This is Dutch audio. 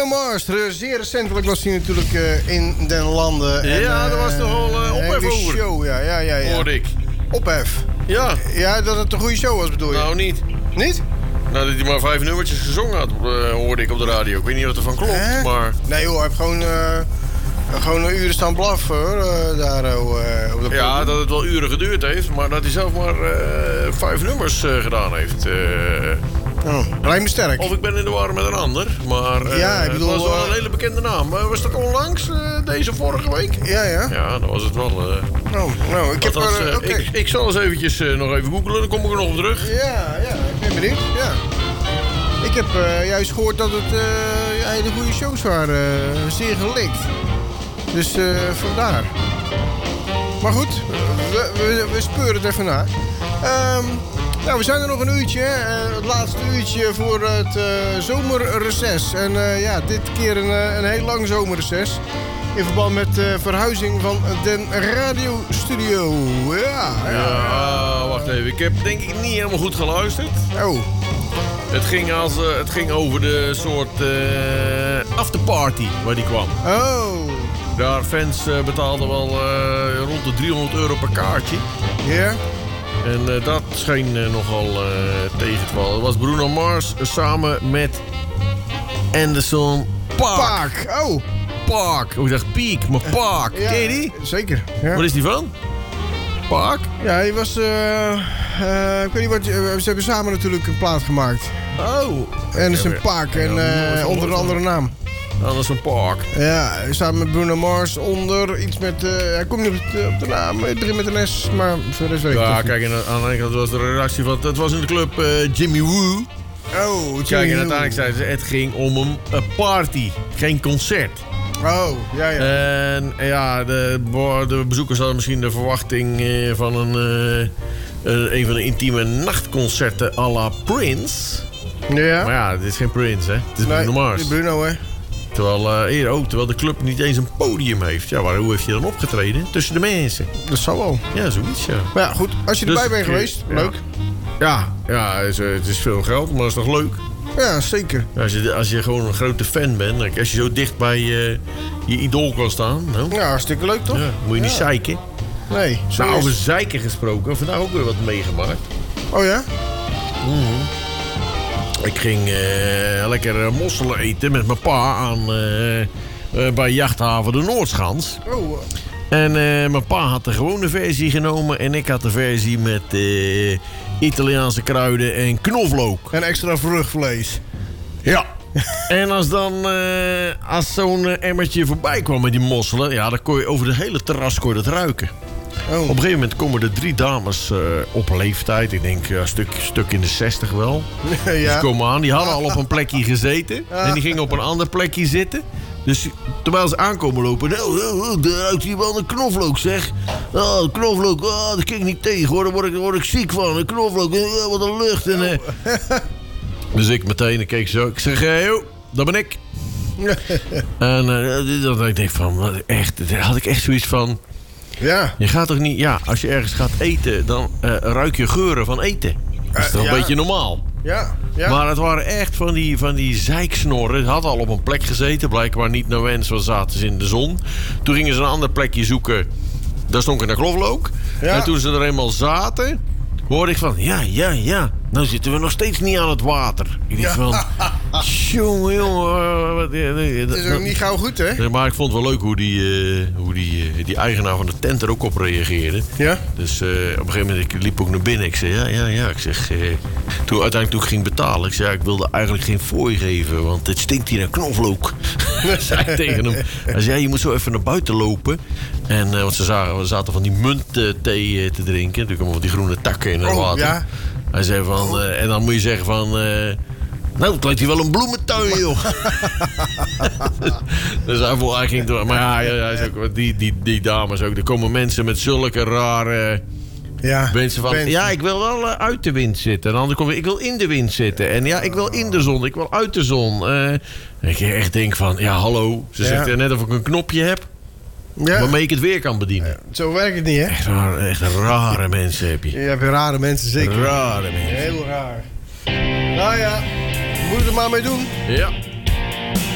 Bruno Mars, zeer recentelijk was hij natuurlijk in den landen. En, ja, dat was toch wel ophef over. Show, ja. Hoorde ik. Ophef. Ja. Ja, dat het een goede show was, bedoel je? Nou, niet. Niet? Nou, dat hij maar 5 nummertjes gezongen had, hoorde ik op de radio. Ik weet niet wat er van klopt, maar... Nee hoor, hij heeft gewoon een uren staan blaffen, hoor. Daar op de Ja, dat het wel uren geduurd heeft, maar dat hij zelf maar 5 nummers gedaan heeft. Lijkt me sterk. Of ik ben in de war met een ander, maar Ja, ik bedoel, het was wel een hele bekende naam. Was dat onlangs, deze vorige week? Ja. Ja, dan was het wel... Nou, ik heb ik zal eens eventjes nog even googlen, dan kom ik er nog op terug. Ja, ik ben benieuwd, ja. Ik heb juist gehoord dat het hele goede shows waren. Zeer gelikt. Dus vandaar. Maar goed, we speuren het even na. Nou, we zijn er nog een uurtje. Het laatste uurtje voor het zomerreces. En dit keer een heel lang zomerreces. In verband met de verhuizing van den radiostudio. Ja, wacht even. Ik heb denk ik niet helemaal goed geluisterd. Oh. Het ging over de soort afterparty waar die kwam. Oh. Daar fans betaalden wel rond de €300 per kaartje. Ja? En dat scheen nogal tegen te vallen. Het was Bruno Mars samen met Anderson .Paak. Oh. Paak. Ik dacht Peak, maar Paak. Ja, ken je die? Zeker. Ja. Wat is die van? Paak? Ja, hij was... ik weet niet wat... ze hebben samen natuurlijk een plaat gemaakt. Oh. Anderson .Paak en onder een andere naam. Anderson .Paak. Ja, samen met Bruno Mars onder iets met... hij komt niet op de naam, met een S, maar voor de rest weet ik Ja, het kijk, aan de ene kant was de redactie van... Het was in de club Jimmy Woo. Oh, Kijk, en uiteindelijk zeiden ze... Het ging om een party, geen concert. Oh, ja. En ja, de bezoekers hadden misschien de verwachting van een van de intieme nachtconcerten à la Prince. Ja. Maar ja, dit is geen Prince, hè. Het is Bruno Mars. Het is Bruno, hè. Terwijl de club niet eens een podium heeft. Ja, maar hoe heeft hij dan opgetreden? Tussen de mensen. Dat zal wel. Ja, zoiets, ja. Maar ja, goed. Als je erbij bent geweest, leuk. Ja, het is veel geld, maar dat is toch leuk? Ja, zeker. Als je gewoon een grote fan bent, als je zo dicht bij je idool kan staan... Nou, ja, hartstikke leuk, toch? Ja, moet je niet zeiken. Nee. Nou, over zeiken gesproken, vandaag ook weer wat meegemaakt. Oh ja? Ik ging lekker mosselen eten met mijn pa bij jachthaven de Noordschans. Oh. En mijn pa had de gewone versie genomen en ik had de versie met Italiaanse kruiden en knoflook. En extra vruchtvlees. Ja. En als zo'n emmertje voorbij kwam met die mosselen, ja, dan kon je over het hele terras dat ruiken. Oh. Op een gegeven moment komen er 3 dames op leeftijd. Ik denk een stuk in de 60 wel. Ja. Die komen aan. Die hadden al op een plekje gezeten. En die gingen op een ander plekje zitten. Dus terwijl ze aankomen lopen... daar ruikt hier wel een knoflook, zeg. Oh, knoflook, daar kijk ik niet tegen, hoor. Daar word ik ziek van. Een knoflook, wat een lucht. En, dus ik meteen, ik keek zo. Ik zeg, joh, dat ben ik. En dan denk ik van, echt, daar had ik echt zoiets van... Ja. Je gaat toch niet... Ja, als je ergens gaat eten, dan ruik je geuren van eten. Dat is toch een beetje normaal. Ja. Maar het waren echt van die zeiksnorren. Ze hadden al op een plek gezeten. Blijkbaar niet naar wens, want zaten ze in de zon. Toen gingen ze een ander plekje zoeken. Daar stonk een knoflook. Ja. En toen ze er eenmaal zaten, hoorde ik van... Ja. Nou zitten we nog steeds niet aan het water. Ik dacht van... Jongen. Het is ook niet gauw goed, hè? Maar ik vond het wel leuk hoe die eigenaar van de tent er ook op reageerde. Ja. Dus op een gegeven moment, ik liep ook naar binnen. Ik zei, ja. Ik zeg, uiteindelijk toen ik ging betalen, ik zei, ik wilde eigenlijk geen fooi geven, want het stinkt hier naar knoflook. zei ik tegen hem. Hij zei, je moet zo even naar buiten lopen. En, want we zaten van die muntthee te drinken. Natuurlijk allemaal die groene takken in het water. Ja. Hij zei van, en dan moet je zeggen van... nou, het lijkt hier wel een bloementuin, joh. Dus hij ging door. Maar ja, hij is ook, die dames ook. Er komen mensen met zulke rare... Ja, mensen van, ja, ik wil wel uit de wind zitten. En dan komt ik wil in de wind zitten. En ja, ik wil in de zon, ik wil uit de zon. En ik echt denk van, ja, hallo. Ze zegt net of ik een knopje heb. Ja. Waarmee ik het weer kan bedienen. Ja, zo werkt het niet, hè? Echt rare mensen heb je. Je hebt rare mensen, zeker. Rare mensen. Heel raar. Nou ja, we moeten er maar mee doen. Ja.